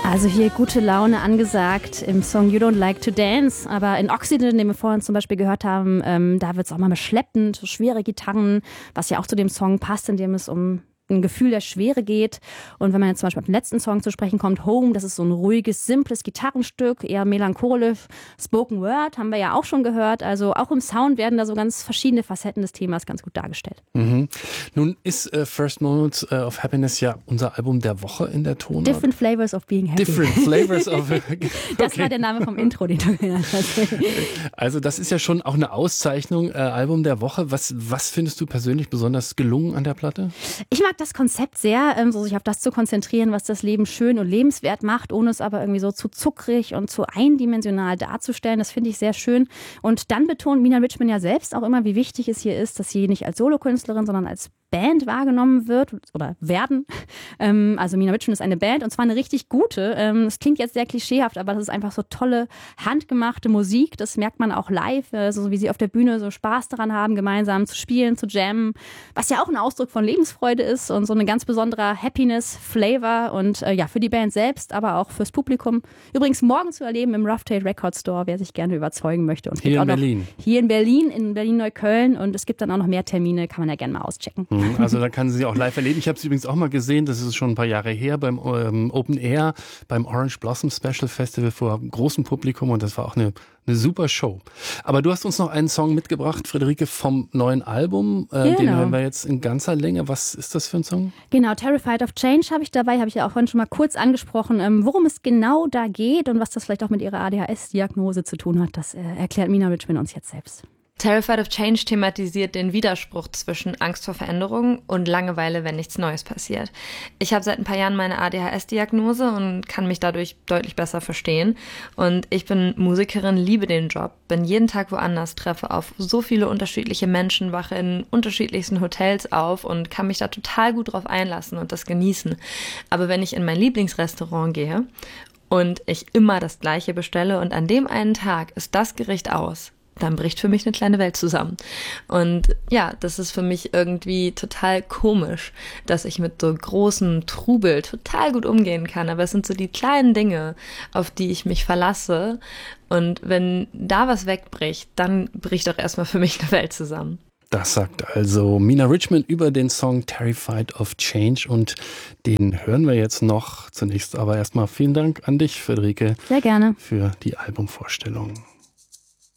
Also hier gute Laune angesagt im Song You Don't Like to Dance, aber in Oxygen, den wir vorhin zum Beispiel gehört haben, da wird es auch mal schleppend, so schwere Gitarren, was ja auch zu dem Song passt, in dem es um ein Gefühl der Schwere geht. Und wenn man jetzt zum Beispiel auf den letzten Song zu sprechen kommt, Home, das ist so ein ruhiges, simples Gitarrenstück, eher melancholisch. Spoken Word haben wir ja auch schon gehört. Also auch im Sound werden da so ganz verschiedene Facetten des Themas ganz gut dargestellt. Mhm. Nun ist First Moments of Happiness ja unser Album der Woche in der Tonart. Different Flavors of Being Happy. Different Flavors of... Okay. Das war der Name vom Intro, den du genannt hast. Also das ist ja schon auch eine Auszeichnung, Album der Woche. Was findest du persönlich besonders gelungen an der Platte? Ich mag das Konzept sehr, so sich auf das zu konzentrieren, was das Leben schön und lebenswert macht, ohne es aber irgendwie so zu zuckrig und zu eindimensional darzustellen. Das finde ich sehr schön. Und dann betont Mina Richman ja selbst auch immer, wie wichtig es hier ist, dass sie nicht als Solokünstlerin, sondern als Band wahrgenommen wird oder werden. Also Mina Richman ist eine Band und zwar eine richtig gute. Es klingt jetzt sehr klischeehaft, aber das ist einfach so tolle, handgemachte Musik. Das merkt man auch live, so wie sie auf der Bühne so Spaß daran haben, gemeinsam zu spielen, zu jammen, was ja auch ein Ausdruck von Lebensfreude ist und so ein ganz besonderer Happiness-Flavor und ja, für die Band selbst, aber auch fürs Publikum. Übrigens morgen zu erleben im Rough Trade Record Store, wer sich gerne überzeugen möchte. Und hier in Berlin. Hier in Berlin-Neukölln und es gibt dann auch noch mehr Termine, kann man ja gerne mal auschecken. Also da kann sie auch live erleben. Ich habe sie übrigens auch mal gesehen, das ist schon ein paar Jahre her, beim Open Air, beim Orange Blossom Special Festival vor großem Publikum und das war auch eine super Show. Aber du hast uns noch einen Song mitgebracht, Friederike, vom neuen Album. Genau. Den hören wir jetzt in ganzer Länge. Was ist das für ein Song? Genau, Terrified of Change habe ich dabei, habe ich ja auch vorhin schon mal kurz angesprochen. Worum es genau da geht und was das vielleicht auch mit ihrer ADHS-Diagnose zu tun hat, das erklärt Mina Richman uns jetzt selbst. Terrified of Change thematisiert den Widerspruch zwischen Angst vor Veränderung und Langeweile, wenn nichts Neues passiert. Ich habe seit ein paar Jahren meine ADHS-Diagnose und kann mich dadurch deutlich besser verstehen. Und ich bin Musikerin, liebe den Job, bin jeden Tag woanders, treffe auf so viele unterschiedliche Menschen, wache in unterschiedlichsten Hotels auf und kann mich da total gut drauf einlassen und das genießen. Aber wenn ich in mein Lieblingsrestaurant gehe und ich immer das Gleiche bestelle und an dem einen Tag ist das Gericht aus, dann bricht für mich eine kleine Welt zusammen. Und ja, das ist für mich irgendwie total komisch, dass ich mit so großem Trubel total gut umgehen kann. Aber es sind so die kleinen Dinge, auf die ich mich verlasse. Und wenn da was wegbricht, dann bricht auch erstmal für mich eine Welt zusammen. Das sagt also Mina Richman über den Song Terrified of Change und den hören wir jetzt noch. Zunächst aber erstmal vielen Dank an dich, Friederike. Sehr gerne. Für die Albumvorstellung.